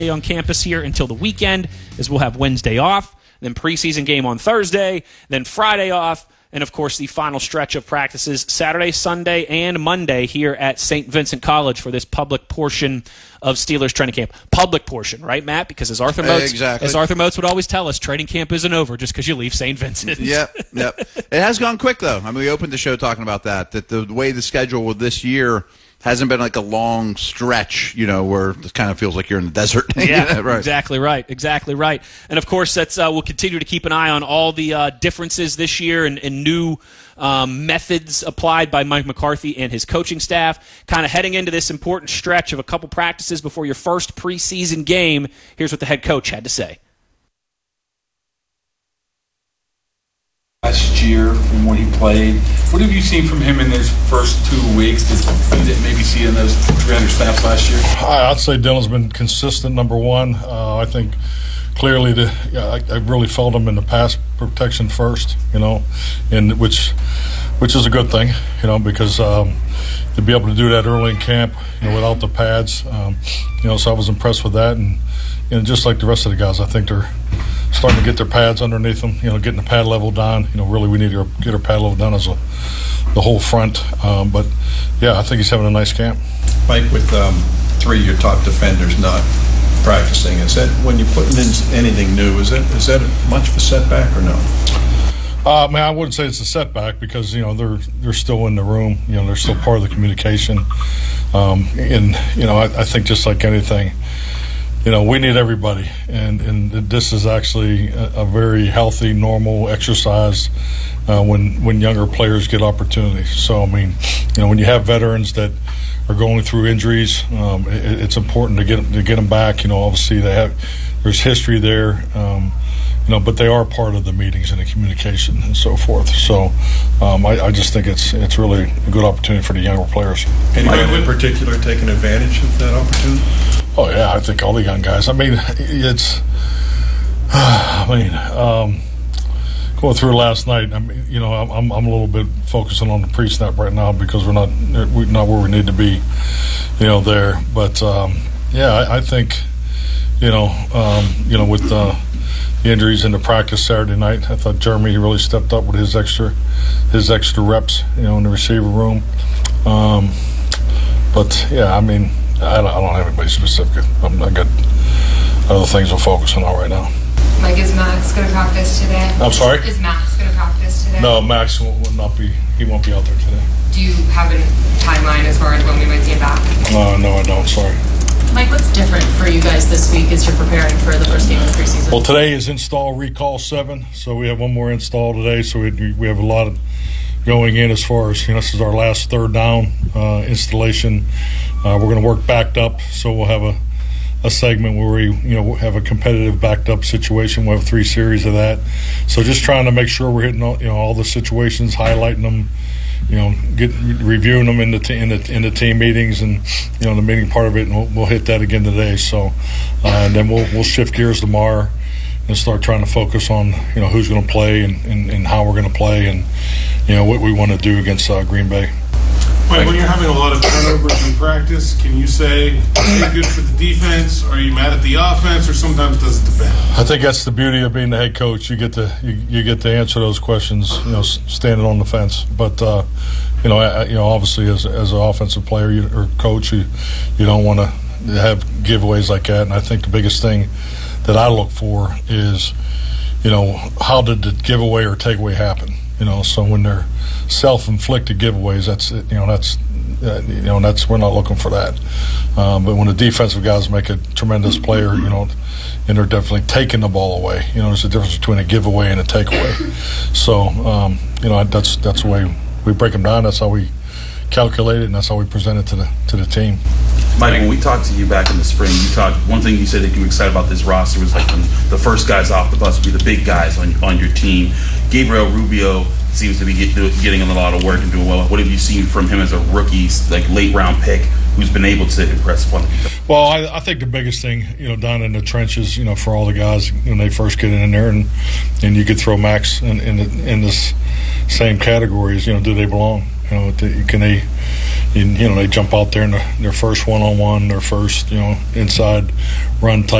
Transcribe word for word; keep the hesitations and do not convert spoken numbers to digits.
on campus here until the weekend, as we'll have Wednesday off, then preseason game on Thursday, then Friday off, and, of course, the final stretch of practices Saturday, Sunday, and Monday here at Saint Vincent College for this public portion of Steelers training camp. Public portion, right, Matt? Because as Arthur Motes, exactly. as Arthur Motes would always tell us, training camp isn't over just because you leave Saint Vincent. Yep, yep. It has gone quick, though. I mean, we opened the show talking about that, that the way the schedule with this year hasn't been like a long stretch, you know, where it kind of feels like you're in the desert. Yeah, yeah, right. Exactly right. Exactly right. And, of course, that's uh, we'll continue to keep an eye on all the uh, differences this year and, and new um, methods applied by Mike McCarthy and his coaching staff. Kind of heading into this important stretch of a couple practices before your first preseason game, here's what the head coach had to say. Last year, from what he played, what have you seen from him in his first two weeks that you didn't maybe see in those three hundred snaps last year? I'd say Dylan's been consistent, number one. Uh, I think clearly the, yeah, I, I really felt him in the pass protection first, you know, and which which is a good thing, you know, because um, to be able to do that early in camp, you know, without the pads, um, you know, so I was impressed with that. And, you know, just like the rest of the guys, I think they're starting to get their pads underneath them, you know, getting the pad level down. You know, really we need to get our pad level down as a, the whole front. Um, but, yeah, I think he's having a nice camp. Mike, with um, three of your top defenders not practicing, is that when you're putting in anything new, is that is that much of a setback or no? Uh, man, I wouldn't say it's a setback because, you know, they're they're still in the room. You know, they're still part of the communication. Um, and, you know, I, I think just like anything, you know, we need everybody, and, and this is actually a, a very healthy, normal exercise uh, when when younger players get opportunities. So, I mean, you know, when you have veterans that are going through injuries, um, it, it's important to get them, to get them back. You know, obviously they have there's history there, um, you know, but they are part of the meetings and the communication and so forth. So, um, I, I just think it's it's really a good opportunity for the younger players. Anyone in particular taking advantage of that opportunity? Oh, yeah, I think all the young guys. I mean, it's – I mean, um, going through last night, I mean, you know, I'm I'm a little bit focusing on the pre-snap right now because we're not we're not where we need to be, you know, there. But, um, yeah, I, I think, you know, um, you know, with uh, the injuries in the practice Saturday night, I thought Jeremy really stepped up with his extra his extra reps, you know, in the receiver room. Um, but, yeah, I mean – I don't, I don't have anybody specific. I'm, I got other things I'm focusing on right now. Like, is Max going to practice today? I'm sorry? Is Max going to practice today? No, Max will, will not be. He won't be out there today. Do you have a timeline as far as when we might see him back? No, no, I don't. Sorry. Mike, what's different for you guys this week as you're preparing for the first game of the preseason? Well, today is install recall seven, so we have one more install today. So we we have a lot of going in as far as, you know, this is our last third down uh, installation. Uh, we're going to work backed up, so we'll have a, a segment where we, you know, have a competitive backed up situation. We'll have three series of that. So just trying to make sure we're hitting all, you know, all the situations, highlighting them, you know, get reviewing them in the t- in the in the team meetings and, you know, the meeting part of it, and we'll, we'll hit that again today. So, uh, and then we'll we'll shift gears tomorrow and start trying to focus on, you know, who's going to play and, and, and how we're going to play and, you know, what we want to do against uh, Green Bay. Mike, when you're having a lot of turnovers in practice, can you say, hey, good for the defense? Are you mad at the offense, or sometimes does it depend? I think that's the beauty of being the head coach. You get to you, you get to answer those questions, you know, standing on the fence. But uh, you know, I, you know, obviously as as an offensive player you, or coach, you you don't want to have giveaways like that. And I think the biggest thing that I look for is, you know, how did the giveaway or takeaway happen? You know, so when they're self-inflicted giveaways, that's you know that's uh, you know that's we're not looking for that. Um, but when the defensive guys make a tremendous player, you know, and they're definitely taking the ball away. You know, there's a difference between a giveaway and a takeaway. So um, you know that's that's the way we break them down. That's how we calculate it, and that's how we present it to the to the team. Mike, when we talked to you back in the spring, you talked. One thing you said that you were excited about this roster was like when the first guys off the bus would be the big guys on on your team. Gabriel Rubio seems to be get, do, getting a lot of work and doing well. What have you seen from him as a rookie, like late round pick, who's been able to impress upon the people? Well, I, I think the biggest thing, you know, down in the trenches, you know, for all the guys when they first get in there, and and you could throw Max in in, the, in this same category as, you know, do they belong? You know, they, can they, you know, they jump out there in the, their first one-on-one, their first, you know, inside run type